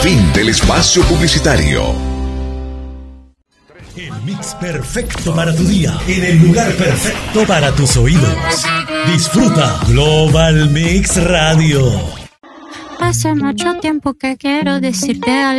Fin del espacio publicitario. El mix perfecto para tu día, en el lugar perfecto para tus oídos. Disfruta Global Mix Radio. Hace mucho tiempo que quiero decirte algo.